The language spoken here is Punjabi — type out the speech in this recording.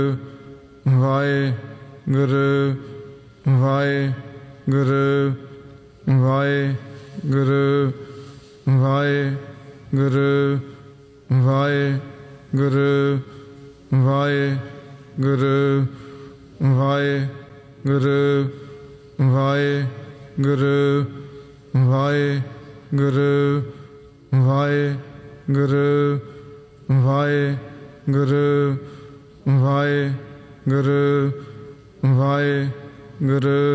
ਵਾਹਿਗੁਰੂ ਵਾਹਿਗੁਰੂ ਵਾਹਿਗੁਰੂ ਵਾਹਿਗੁਰੂ ਵਾਹਿਗੁਰੂ ਵਾਹਿਗੁਰੂ ਵਾਹਿਗੁਰੂ ਵਾਹਿਗੁਰੂ ਵਾਹਿਗੁਰੂ ਵਾਹਿਗੁਰੂ ਵਾਹਿਗੁਰੂ ਵਾਹਿਗੁਰੂ ਵਾਹਿਗੁਰੂ